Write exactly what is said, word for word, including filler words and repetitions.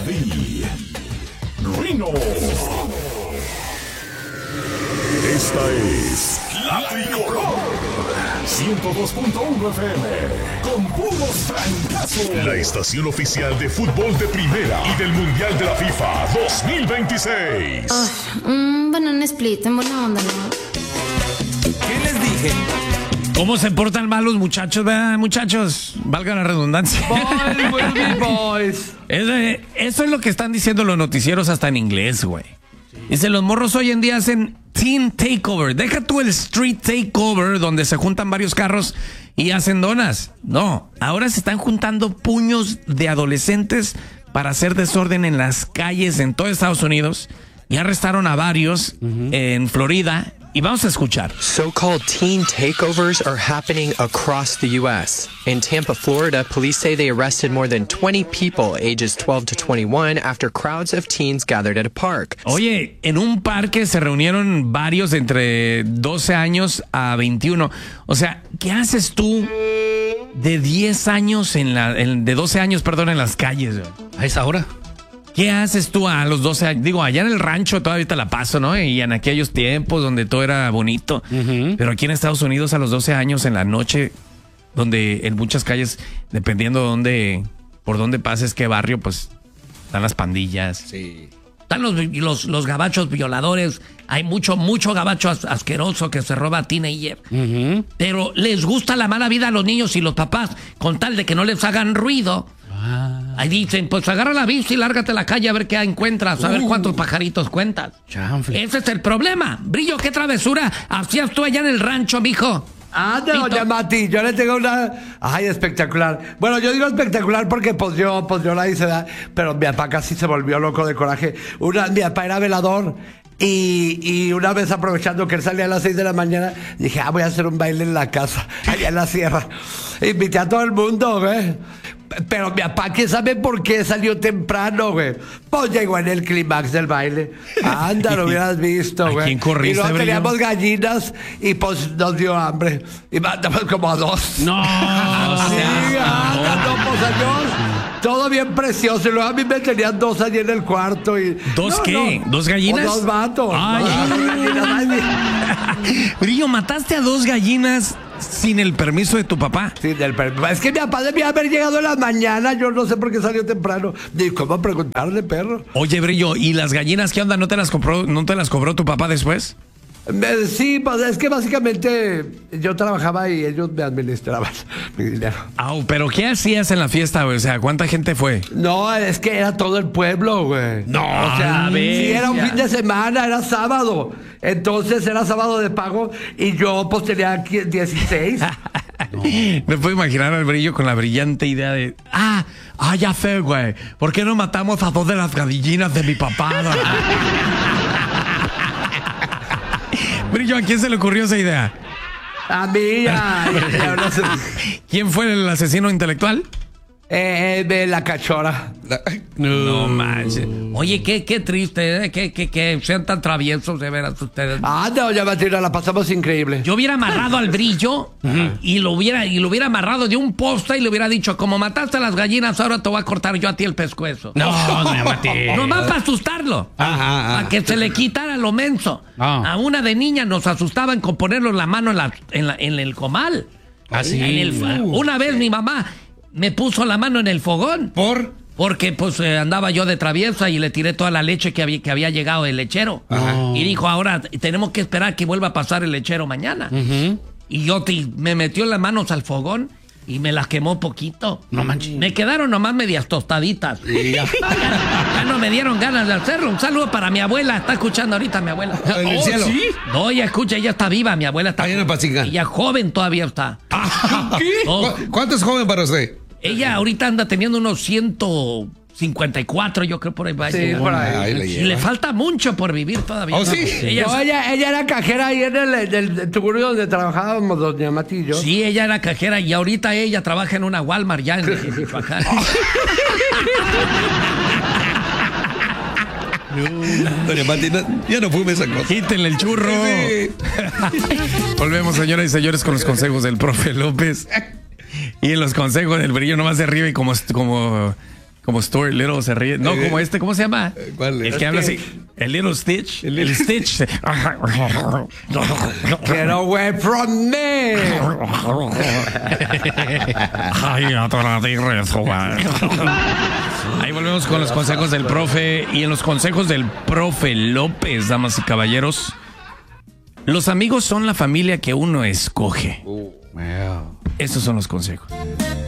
The Rino. Esta es La Tricolor ciento dos punto uno F M con puros francazos. La estación oficial de fútbol de primera y del Mundial de la FIFA dos mil veintiséis. Oh, un banana split en buena onda, ¿no? ¿Qué les dije? ¿Cómo se portan mal los muchachos, verdad, muchachos? Valga la redundancia. Boys will be boys. Eso, eso es lo que están diciendo los noticieros hasta en inglés, güey. Dice, los morros hoy en día hacen teen takeover. Deja tú el street takeover, donde se juntan varios carros y hacen donas. No, ahora se están juntando puños de adolescentes para hacer desorden en las calles en todo Estados Unidos. Y arrestaron a varios uh-huh. en Florida. Y vamos a escuchar. So-called teen takeovers are happening across the U S In Tampa, Florida, police say they arrested more than twenty people ages twelve to twenty-one after crowds of teens gathered at a park. Oye, en un parque se reunieron varios entre doce años a veintiuno. O sea, ¿qué haces tú de diez años en la, en, de doce años, perdón, en las calles? ¿A esa hora? ¿Qué haces tú a los doce años? Digo, allá en el rancho todavía te la paso, ¿no? Y en aquellos tiempos donde todo era bonito. Uh-huh. Pero aquí en Estados Unidos a los doce años en la noche, donde en muchas calles, dependiendo de dónde, por dónde pases, qué barrio, pues están las pandillas. Sí. Están los, los, los gabachos violadores. Hay mucho, mucho gabacho as, asqueroso que se roba a teenager. Uh-huh. Pero les gusta la mala vida a los niños y los papás, con tal de que no les hagan ruido. Ahí dicen, pues agarra la bici y lárgate a la calle a ver qué encuentras, a ver cuántos pajaritos cuentas. Chanfle. Ese es el problema. Brillo, ¿qué travesura hacías tú allá en el rancho, mijo? Ah, no, doña Mati, yo le tengo una... Ay, espectacular. Bueno, yo digo espectacular porque pues yo, pues yo la hice, ¿verdad? Pero mi papá casi se volvió loco de coraje. Una, mi papá era velador. Y, y una vez aprovechando que él salía a las seis de la mañana, dije, ah, voy a hacer un baile en la casa, allá en la sierra. Invité a todo el mundo, güey. Pero mi papá, ¿quién sabe por qué salió temprano, güey? Pues llegó en el clímax del baile. Anda, lo hubieras visto, güey. ¿Quién corriste, y luego Brillo? teníamos gallinas y pues nos dio hambre. Y mandamos como a dos. No, sí, anda, no, pues adiós. Todo bien precioso. Y luego a mí me tenían dos allí en el cuarto. Y, ¿Dos no, qué? no. ¿Dos gallinas? O dos vatos. Ay. No, dos gallinas. Ay, Brillo, ¿mataste a dos gallinas sin el permiso de tu papá? Sí, del permiso. Es que mi papá debía haber llegado en la mañana. Yo no sé por qué salió temprano. Ni cómo preguntarle, perro. Oye, Brillo, ¿y las gallinas qué onda? ¿No te las compró, no te las cobró tu papá después? Me, sí, pues es que básicamente yo trabajaba y ellos me administraban mi dinero. Ah, pero ¿qué hacías en la fiesta, güey? O sea, ¿cuánta gente fue? No, es que era todo el pueblo, güey. No, o sea, sí, era un fin de semana, era sábado. Entonces era sábado de pago y yo pues tenía dieciséis. No. Me puedo imaginar al Brillo con la brillante idea de, ah, ah, ya sé, güey, ¿por qué no matamos a dos de las gallinas de mi papá? Brillo, ¿a quién se le ocurrió esa idea? A mí, ya, ya, ya no sé. ¿Quién fue el asesino intelectual? Eh, de la cachora. No, no manches. Oye, qué, qué triste, ¿eh? que, que, que sean tan traviesos de veras ustedes. Ah, no, ya Matilda, la pasamos increíble. Yo hubiera amarrado al Brillo uh-huh. y lo hubiera y lo hubiera amarrado de un poste y le hubiera dicho, como mataste a las gallinas, ahora te voy a cortar yo a ti el pescuezo. No, no, Matilda. Nomás para asustarlo. Ajá, ajá. Para que se le quitara lo menso. Ah. A una de niña nos asustaban con ponernos la mano en, la, en, la, en el comal. Así. En el, uh. Una vez mi mamá me puso la mano en el fogón. ¿Por? Porque pues eh, andaba yo de traviesa y le tiré toda la leche que había, que había llegado del lechero. Ajá. Y dijo, ahora tenemos que esperar que vuelva a pasar el lechero mañana. Uh-huh. Y yo te, me metió las manos al fogón y me las quemó poquito. No manches. Me quedaron nomás medias tostaditas. Sí, ya. Ya no me dieron ganas de hacerlo. Un saludo para mi abuela. Está escuchando ahorita mi abuela. ¿En el oh, cielo? ¿Sí? No, ella escucha, ella está viva. Mi abuela está. Ahí en el Pachica. Ella joven todavía está. ¿Qué? Oh. ¿Cuánto es joven para usted? Ella ahorita anda teniendo unos ciento cincuenta y cuatro, yo creo por ahí va a sí, llegar. por ahí. Ahí le y le falta mucho por vivir todavía. ¿Oh, sí? Ella, no, ella, ella era cajera ahí en el, del, del tugurio donde trabajábamos, doña Mati y yo. Sí, ella era cajera y ahorita ella trabaja en una Walmart ya en, en Michoacán. No, doña Mati, no, ya no fume esa cosa. Quítenle el churro. Sí. Volvemos, señoras y señores, con los consejos del profe López. Y en los consejos del Brillo nomás de arriba y como, como Como Stuart Little se ríe. No, como este, ¿cómo se llama? ¿Cuál es? El que habla así. El Little Stitch. El, el Stitch. Get away from me. Ay, ahí volvemos con los consejos del profe. Y en los consejos del profe López, damas y caballeros, los amigos son la familia que uno escoge. Esos son los consejos.